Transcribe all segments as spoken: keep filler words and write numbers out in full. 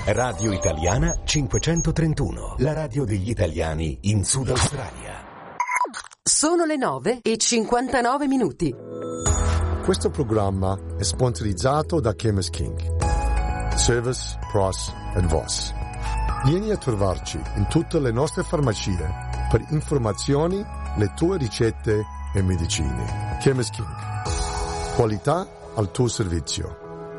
Radio Italiana cinquecentotrentuno, la radio degli italiani in Sud Australia. Sono le nove e cinquantanove minuti. Questo programma è sponsorizzato da Chemist King. Service, Price and Voss. Vieni a trovarci in tutte le nostre farmacie per informazioni, le tue ricette e medicine. Chemist King. Qualità al tuo servizio.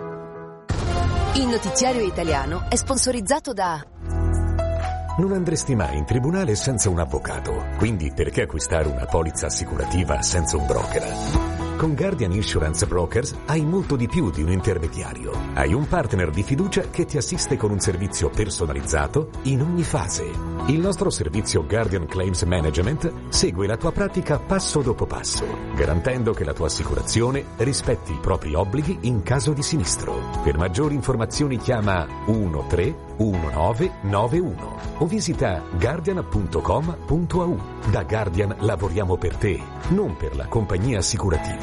Il notiziario italiano è sponsorizzato da... Non andresti mai in tribunale senza un avvocato, quindi perché acquistare una polizza assicurativa senza un broker? Con Guardian Insurance Brokers hai molto di più di un intermediario. Hai un partner di fiducia che ti assiste con un servizio personalizzato in ogni fase. Il nostro servizio Guardian Claims Management segue la tua pratica passo dopo passo, garantendo che la tua assicurazione rispetti i propri obblighi in caso di sinistro. Per maggiori informazioni chiama uno tre uno nove nove uno o visita guardian punto com punto a u. Da Guardian lavoriamo per te, non per la compagnia assicurativa.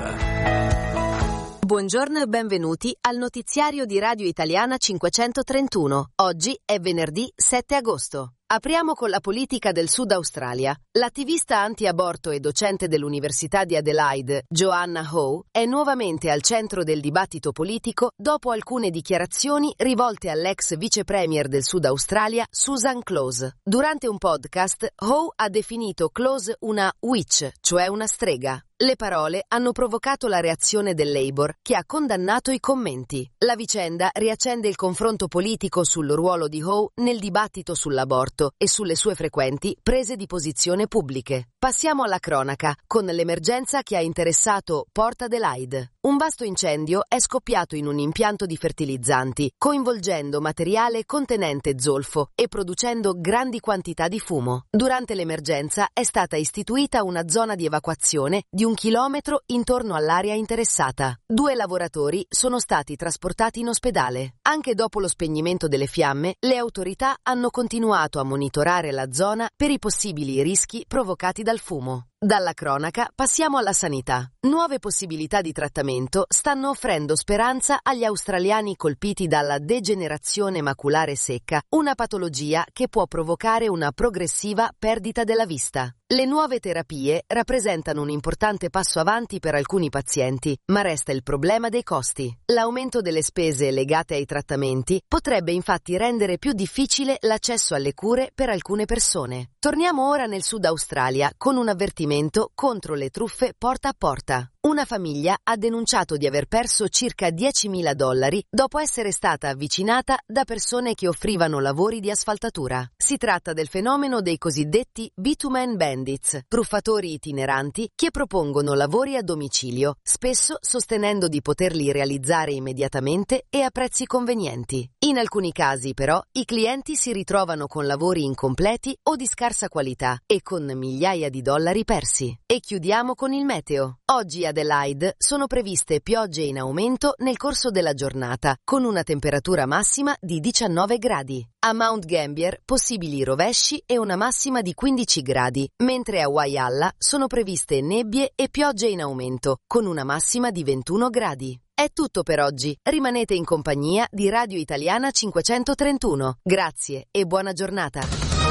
Buongiorno e benvenuti al notiziario di Radio Italiana cinquecentotrentuno. Oggi è venerdì sette agosto. Apriamo con la politica del Sud Australia. L'attivista anti-aborto e docente dell'Università di Adelaide, Joanna Howe, è nuovamente al centro del dibattito politico dopo alcune dichiarazioni rivolte all'ex vice premier del Sud Australia, Susan Close. Durante un podcast, Howe ha definito Close una witch, cioè una strega. Le parole hanno provocato la reazione del Labour, che ha condannato i commenti. La vicenda riaccende il confronto politico sul ruolo di Howe nel dibattito sull'aborto e sulle sue frequenti prese di posizione pubbliche. Passiamo alla cronaca, con l'emergenza che ha interessato Port Adelaide. Un vasto incendio è scoppiato in un impianto di fertilizzanti, coinvolgendo materiale contenente zolfo e producendo grandi quantità di fumo. Durante l'emergenza è stata istituita una zona di evacuazione di un chilometro intorno all'area interessata. Due lavoratori sono stati trasportati in ospedale. Anche dopo lo spegnimento delle fiamme, le autorità hanno continuato a monitorare la zona per i possibili rischi provocati dal fumo. Dalla cronaca passiamo alla sanità. Nuove possibilità di trattamento stanno offrendo speranza agli australiani colpiti dalla degenerazione maculare secca, una patologia che può provocare una progressiva perdita della vista. Le nuove terapie rappresentano un importante passo avanti per alcuni pazienti, ma resta il problema dei costi. L'aumento delle spese legate ai trattamenti potrebbe infatti rendere più difficile l'accesso alle cure per alcune persone. Torniamo ora nel Sud Australia con un avvertimento contro le truffe porta a porta. Una famiglia ha denunciato di aver perso circa diecimila dollari dopo essere stata avvicinata da persone che offrivano lavori di asfaltatura. Si tratta del fenomeno dei cosiddetti bitumen bandits, truffatori itineranti che propongono lavori a domicilio, spesso sostenendo di poterli realizzare immediatamente e a prezzi convenienti. In alcuni casi, però, i clienti si ritrovano con lavori incompleti o di scarsa qualità e con migliaia di dollari persi. E chiudiamo con il meteo. Oggi a Adelaide sono previste piogge in aumento nel corso della giornata, con una temperatura massima di diciannove gradi. A Mount Gambier possibili rovesci e una massima di quindici gradi, mentre a Whyalla sono previste nebbie e piogge in aumento, con una massima di ventuno gradi. È tutto per oggi. Rimanete in compagnia di Radio Italiana cinquecentotrentuno. Grazie e buona giornata.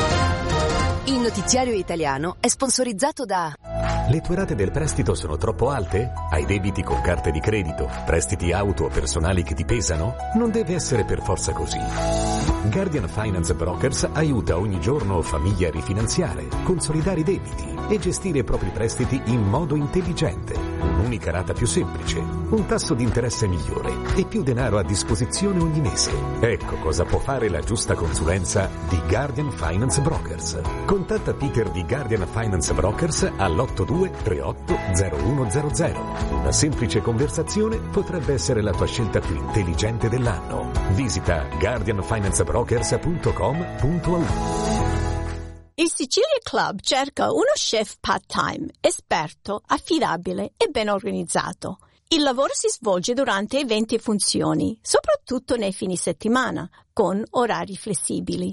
Il notiziario italiano è sponsorizzato da... Le tue rate del prestito sono troppo alte? Hai debiti con carte di credito? Prestiti auto o personali che ti pesano? Non deve essere per forza così. Guardian Finance Brokers aiuta ogni giorno famiglie a rifinanziare, consolidare i debiti e gestire i propri prestiti in modo intelligente. Un'unica rata più semplice, un tasso di interesse migliore e più denaro a disposizione ogni mese. Ecco cosa può fare la giusta consulenza di Guardian Finance Brokers. Contatta Peter di Guardian Finance Brokers all'otto due tre otto zero uno zero zero. Una semplice conversazione potrebbe essere la tua scelta più intelligente dell'anno. Visita guardian finance brokers punto com punto a u. Il Sicilia Club cerca uno chef part-time, esperto, affidabile e ben organizzato. Il lavoro si svolge durante eventi e funzioni, soprattutto nei fine settimana, con orari flessibili.